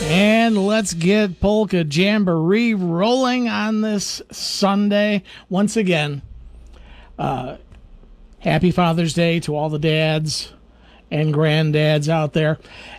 And let's get Polka Jamboree rolling on this Sunday. Once again, happy Father's Day to all the dads and granddads out there.